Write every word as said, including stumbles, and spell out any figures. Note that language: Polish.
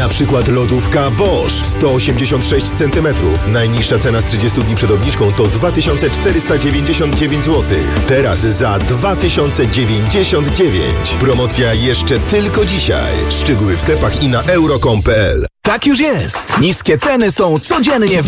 Na przykład lodówka Bosch sto osiemdziesiąt sześć centymetrów. Najniższa cena z trzydziestu dni przed obniżką to dwa tysiące czterysta dziewięćdziesiąt dziewięć złotych. Teraz za dwa tysiące dziewięćdziesiąt dziewięć. Promocja jeszcze tylko dzisiaj. Szczegóły w sklepach i na euro kropka com kropka p l. Tak już jest. Niskie ceny są codziennie w